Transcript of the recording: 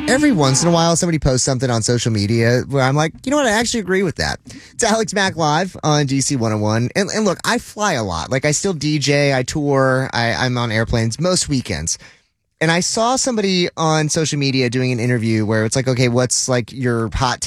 every once in a while, somebody posts something on social media where I'm like, you know what? I actually agree with that. It's Alex Mack Live on DC 101. And look, I fly a lot. Like, I still DJ, I tour, I'm on airplanes most weekends. And I saw somebody on social media doing an interview where it's like, okay, what's like your hot